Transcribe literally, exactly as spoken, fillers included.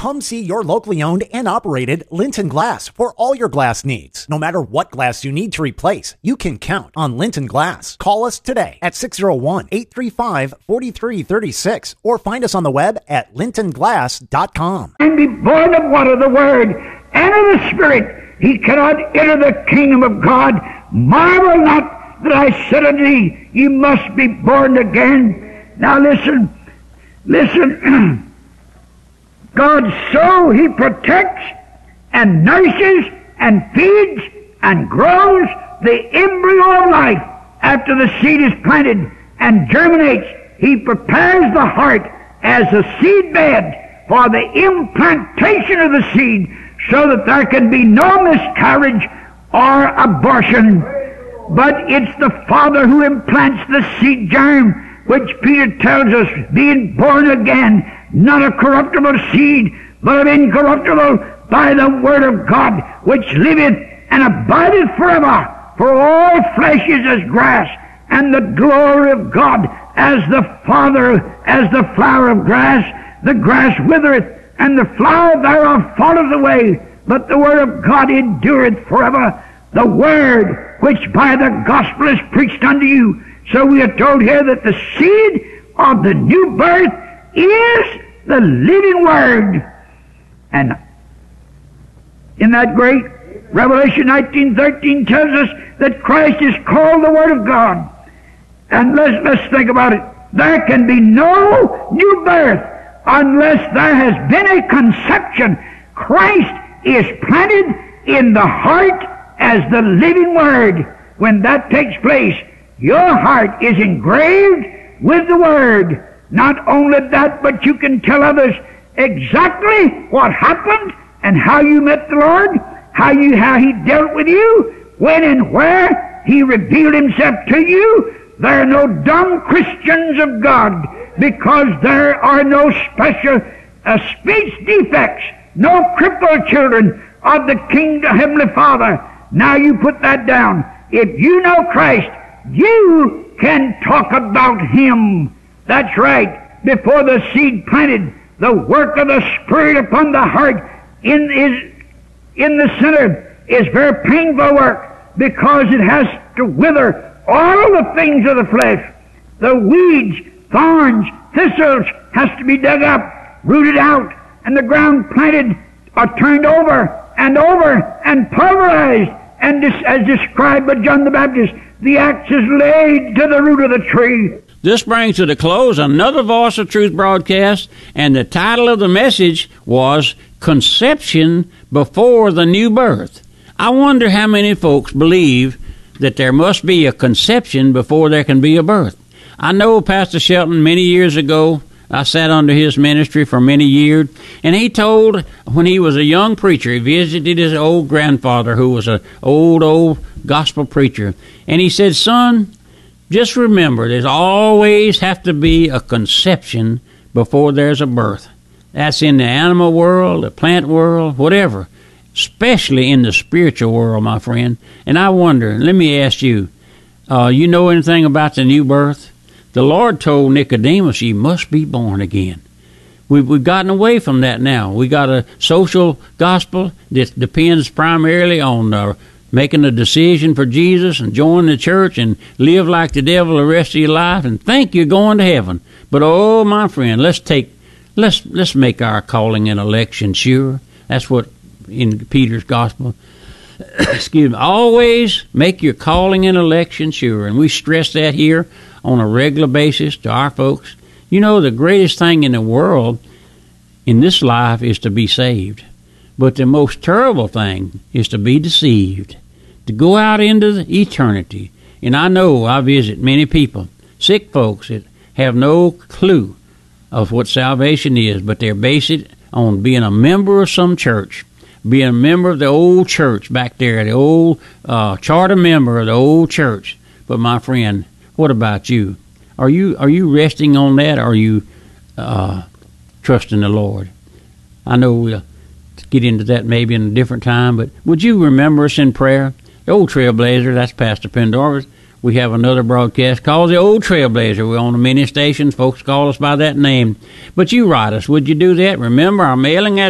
Come see your locally owned and operated Linton Glass for all your glass needs. No matter what glass you need to replace, you can count on Linton Glass. Call us today at six oh one, eight three five, four three three six or find us on the web at linton glass dot com. And be born of water, the Word, and of the Spirit, he cannot enter the kingdom of God. Marvel not that I said unto thee, you must be born again. Now listen, listen. God so he protects and nourishes and feeds and grows the embryo of life after the seed is planted and germinates. He prepares the heart as a seed bed for the implantation of the seed so that there can be no miscarriage or abortion. But it's the Father who implants the seed germ, which Peter tells us, being born again, not of corruptible seed, but of incorruptible, by the word of God, which liveth and abideth forever. For all flesh is as grass, and the glory of God as the Father, as the flower of grass. The grass withereth, and the flower thereof falleth away, but the word of God endureth forever. The word which by the gospel is preached unto you. So we are told here that the seed of the new birth is the living Word. And in that great Revelation nineteen thirteen tells us that Christ is called the Word of God. And let's, let's think about it. There can be no new birth unless there has been a conception. Christ is planted in the heart as the living Word. When that takes place, your heart is engraved with the Word. Not only that, but you can tell others exactly what happened and how you met the Lord, how you how He dealt with you, when and where He revealed Himself to you. There are no dumb Christians of God, because there are no special uh, speech defects, no crippled children of the Kingdom, Heavenly Father. Now you put that down. If you know Christ, you can talk about Him. That's right. Before the seed planted, the work of the Spirit upon the heart in is in the center is very painful work, because it has to wither all the things of the flesh. The weeds, thorns, thistles has to be dug up, rooted out, and the ground planted are turned over and over and pulverized, and this, as described by John the Baptist, the axe is laid to the root of the tree. This brings to the close another Voice of Truth broadcast, and the title of the message was Conception Before the New Birth. I wonder how many folks believe that there must be a conception before there can be a birth. I know Pastor Shelton many years ago, I sat under his ministry for many years, and he told, when he was a young preacher, he visited his old grandfather who was an old, old gospel preacher, and he said, son, just remember, there's always have to be a conception before there's a birth. That's in the animal world, the plant world, whatever, especially in the spiritual world, my friend. And I wonder, let me ask you, uh, you know anything about the new birth? The Lord told Nicodemus, you must be born again. We've, we've gotten away from that now. We got a social gospel that depends primarily on uh, making a decision for Jesus and join the church and live like the devil the rest of your life and think you're going to heaven. But oh, my friend, let's take, let's let's make our calling and election sure. That's what in Peter's gospel. Excuse me. Always make your calling and election sure, and we stress that here on a regular basis to our folks. You know, the greatest thing in the world in this life is to be saved. But the most terrible thing is to be deceived, to go out into the eternity. And I know I visit many people, sick folks that have no clue of what salvation is, but they're based it on being a member of some church, being a member of the old church back there, the old uh, charter member of the old church. But my friend, what about you? Are you are you resting on that, or are you uh, trusting the Lord? I know we'll get into that maybe in a different time, but would you remember us in prayer? The Old Trailblazer, that's Pastor Pendarvis. We have another broadcast called The Old Trailblazer. We're on many stations. Folks call us by that name. But you write us. Would you do that? Remember, our mailing address